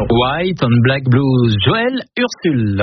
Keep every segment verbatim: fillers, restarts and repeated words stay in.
White on Black Blues. Joël Ursule.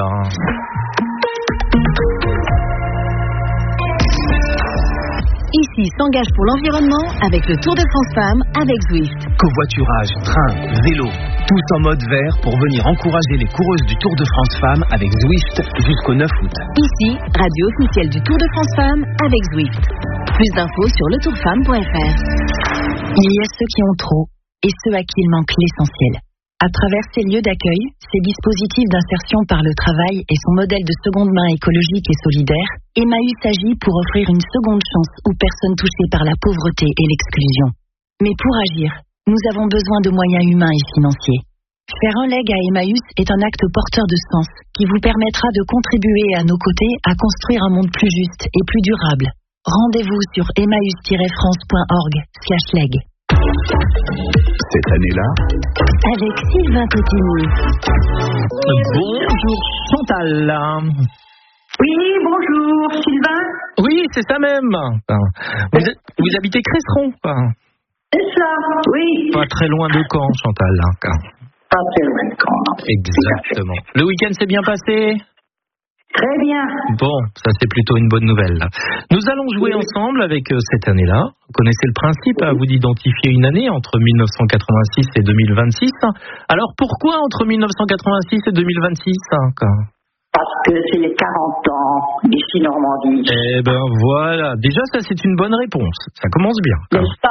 Ici s'engage pour l'environnement avec le Tour de France Femmes avec Zwift. Covoiturage, train, vélo, tous en mode vert pour venir encourager les coureuses du Tour de France Femmes avec Zwift jusqu'au neuf août. Ici, radio officielle du Tour de France Femmes avec Zwift. Plus d'infos sur le tour femme point f r. Il y a ceux qui ont trop et ceux à qui il manque l'essentiel. À travers ces lieux d'accueil, ces dispositifs d'insertion par le travail et son modèle de seconde main écologique et solidaire, Emmaüs agit pour offrir une seconde chance aux personnes touchées par la pauvreté et l'exclusion. Mais pour agir, nous avons besoin de moyens humains et financiers. Faire un leg à Emmaüs est un acte porteur de sens qui vous permettra de contribuer à nos côtés à construire un monde plus juste et plus durable. Rendez-vous sur emmaüs tiret france point org slash leg. Cette année-là, avec Sylvain Cotigny. Bonjour Chantal. Oui, bonjour Sylvain. Oui, c'est ça même. Vous, vous habitez Cresseron. C'est ça, oui. Pas très loin de Caen, Chantal. Pas très loin de Caen. Exactement. Le week-end s'est bien passé ? Très bien. Bon, ça c'est plutôt une bonne nouvelle. Nous allons jouer oui. ensemble avec euh, cette année-là. Vous connaissez le principe, à oui. vous d'identifier une année entre mille neuf cent quatre-vingt-six et deux mille vingt-six. Alors pourquoi entre mille neuf cent quatre-vingt-six et deux mille vingt-six ? Parce que c'est les quarante ans d'ici Normandie. Eh ben voilà, déjà ça c'est une bonne réponse. Ça commence bien. N'est-ce pas ?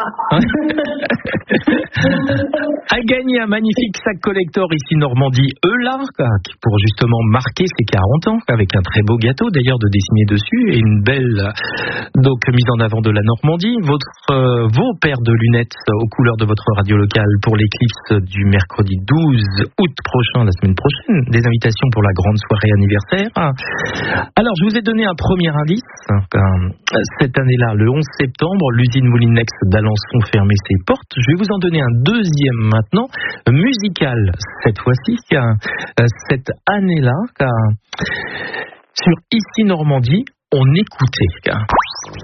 A gagné un magnifique sac collector ici Normandie Eular, pour justement marquer ses quarante ans, avec un très beau gâteau d'ailleurs de dessiner dessus et une belle donc mise en avant de la Normandie. Votre, euh, vos paires de lunettes aux couleurs de votre radio locale pour l'éclipse du mercredi douze août prochain, la semaine prochaine. Des invitations pour la grande soirée anniversaire. Alors, je vous ai donné un premier indice. Cette année-là, le onze septembre, l'usine Moulinex d'Alençon fermait ses portes. Je vais vous en donner un deuxième maintenant, musical cette fois-ci. Cette année-là, sur Ici Normandie, on écoutait.